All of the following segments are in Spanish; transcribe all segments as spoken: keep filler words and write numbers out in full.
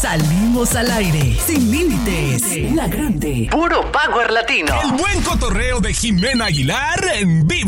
Salimos al aire sin límites. La Grande. Puro Power Latino. El buen cotorreo de Jimena Aguilar en vivo.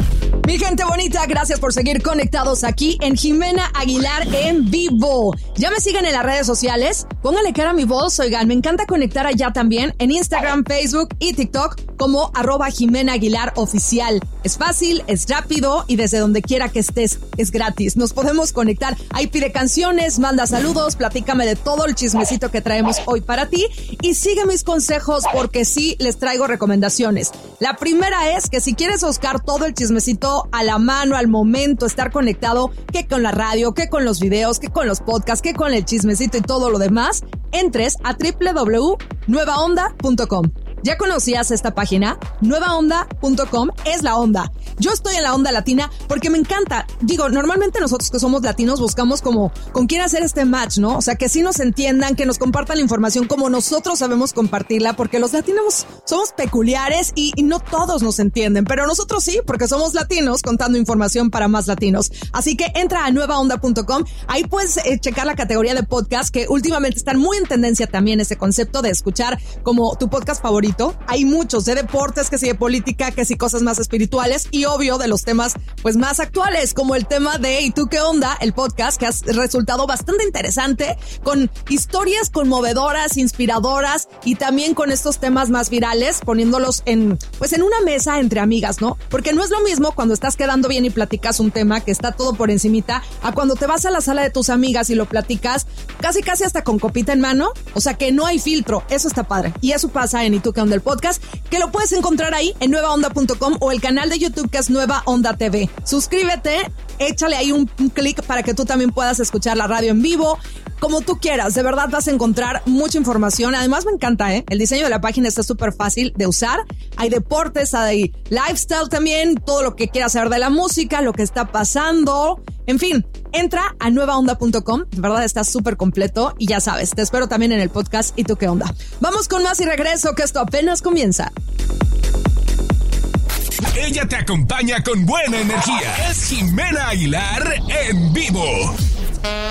Mi gente bonita, gracias por seguir conectados aquí en Jimena Aguilar en vivo. Ya me siguen en las redes sociales. Pónganle cara a mi voz, oigan, me encanta conectar allá también en Instagram, Facebook y TikTok como arroba Jimena Aguilar Oficial. Es fácil, es rápido y desde donde quiera que estés es gratis. Nos podemos conectar. Ahí pide canciones, manda saludos, platícame de todo el chismecito que traemos hoy para ti y sigue mis consejos porque sí les traigo recomendaciones. La primera es que si quieres buscar todo el chismecito a la mano, al momento, estar conectado, que con la radio, que con los videos, que con los podcasts, que con el chismecito y todo lo demás, entres a doble u doble u doble u punto nueva onda punto com. ¿Ya conocías esta página? nueva onda punto com es la onda. Yo estoy en la onda latina porque me encanta. Digo, normalmente nosotros que somos latinos buscamos como con quién hacer este match, ¿no? O sea, que sí nos entiendan, que nos compartan la información como nosotros sabemos compartirla, porque los latinos somos peculiares y, y no todos nos entienden, pero nosotros sí, porque somos latinos contando información para más latinos. Así que entra a nueva onda punto com. Ahí puedes eh, checar la categoría de podcast, que últimamente están muy en tendencia también ese concepto de escuchar como tu podcast favorito. Hay muchos de deportes, que sí de política, que sí cosas más espirituales y obvio de los temas pues más actuales, como el tema de ¿Y tú qué onda? El podcast que ha resultado bastante interesante, con historias conmovedoras, inspiradoras y también con estos temas más virales, poniéndolos en pues en una mesa entre amigas, ¿no? Porque no es lo mismo cuando estás quedando bien y platicas un tema que está todo por encimita, a cuando te vas a la sala de tus amigas y lo platicas casi casi hasta con copita en mano, o sea que no hay filtro. Eso está padre y eso pasa en ¿Y tú qué onda? El podcast, que lo puedes encontrar ahí en nueva onda punto com o el canal de YouTube que es Nueva Onda T V. Suscríbete, échale ahí un, un clic para que tú también puedas escuchar la radio en vivo, como tú quieras. De verdad vas a encontrar mucha información. Además me encanta, ¿eh? El diseño de la página está súper fácil de usar. Hay deportes, hay lifestyle también, todo lo que quieras saber de la música, lo que está pasando. En fin, entra a nueva onda punto com. De verdad está súper completo y ya sabes, te espero también en el podcast ¿Y tú qué onda? Vamos con más y regreso, que esto apenas comienza. Ella te acompaña con buena energía. Es Jimena Aguilar en vivo.